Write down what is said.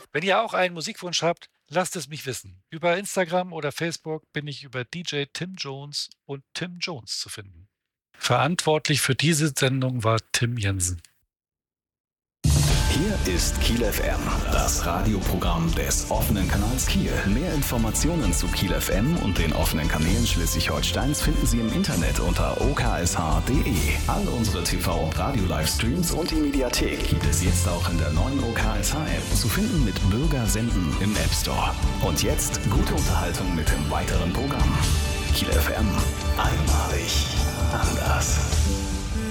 Wenn ihr auch einen Musikwunsch habt, lasst es mich wissen. Über Instagram oder Facebook bin ich über DJ Tim Jones und Tim Jones zu finden. Verantwortlich für diese Sendung war Tim Jensen. Hier ist Kiel FM, das Radioprogramm des offenen Kanals Kiel. Mehr Informationen zu Kiel FM und den offenen Kanälen Schleswig-Holsteins finden Sie im Internet unter oksh.de. All unsere TV- und Radio-Livestreams und die Mediathek gibt es jetzt auch in der neuen OKSH-App zu finden mit Bürgersenden im App Store. Und jetzt gute Unterhaltung mit dem weiteren Programm. Kiel FM, einmalig anders.